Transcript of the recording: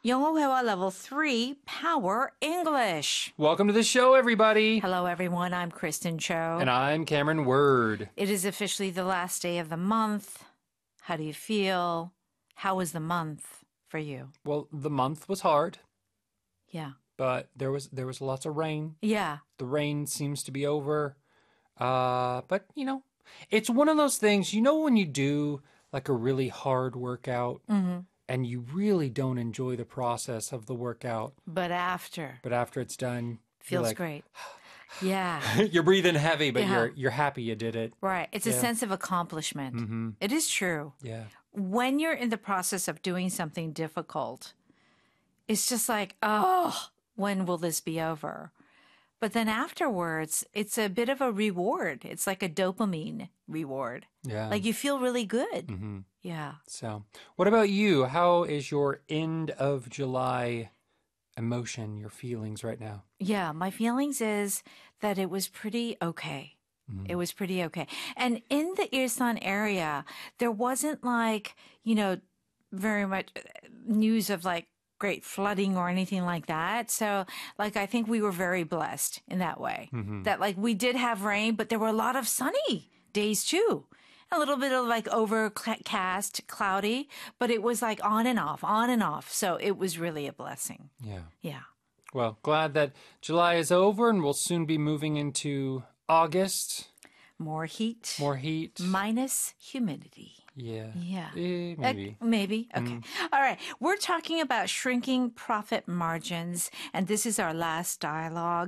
영어 회화 level 3, Power English. Welcome to the show, everybody. Hello, everyone. I'm Kristen Cho. And I'm Cameron Word. It is officially the last day of the month. How do you feel? How was the month for you? Well, the month was hard, Yeah. but there was lots of rain. Yeah. The rain seems to be over. But it's one of those things, when you do like a really hard workout and you really don't enjoy the process of the workout. But after It's done, feels great. Yeah. You're breathing heavy, but Yeah. you're happy you did it. Right. It's a sense of accomplishment. Mm-hmm. It is true. Yeah. When you're in the process of doing something difficult, it's just like, oh, when will this be over? But then afterwards, it's a bit of a reward. It's like a dopamine reward. Yeah. Like you feel really good. Mm-hmm. Yeah. So, what about you? How is your end of July emotion, your feelings right now? Yeah. My feelings is that it was pretty okay. It was pretty okay. And in the Ilsan area, there wasn't like, very much news of like great flooding or anything like that. So like, I think we were very blessed in that way that like we did have rain, but there were a lot of sunny days too. A little bit of like overcast, cloudy, but it was like on and off, on and off. So it was really a blessing. Yeah. Yeah. Well, glad that July is over and we'll soon be moving into August. More heat. More heat. Minus humidity. Yeah. Yeah. Maybe. Maybe. Okay. All right. We're talking about shrinking profit margins, and this is our last dialogue.